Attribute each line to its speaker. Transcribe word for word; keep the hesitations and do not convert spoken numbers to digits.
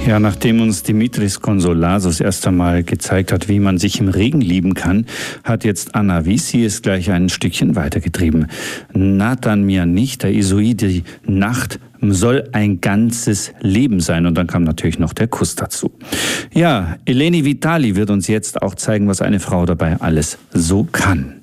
Speaker 1: Ja, nachdem uns Dimitris Konsolasos erst einmal gezeigt hat, wie man sich im Regen lieben kann, hat jetzt Anna Vissi es gleich ein Stückchen weitergetrieben. Nathan mir nicht, der Isoid, die Nacht soll ein ganzes Leben sein. Und dann kam natürlich noch der Kuss dazu. Ja, Eleni Vitali wird uns jetzt auch zeigen, was eine Frau dabei alles so kann.